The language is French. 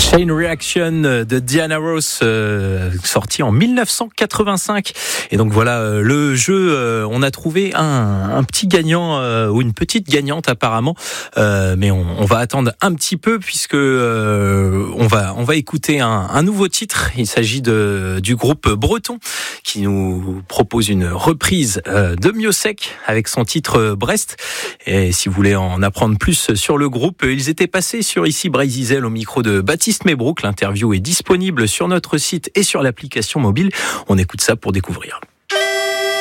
Chain Reaction de Diana Ross, sorti en 1985. Et donc voilà, le jeu, on a trouvé un petit gagnant ou une petite gagnante apparemment, mais on va attendre un petit peu puisque on va écouter un nouveau titre. Il s'agit du groupe breton qui nous propose une reprise de Miossec avec son titre Brest. Et si vous voulez en apprendre plus sur le groupe, ils étaient passés sur ici Bray-Zizel au micro de Baptiste Mébrouk. L'interview est disponible sur notre site et sur l'application mobile. On écoute ça pour découvrir.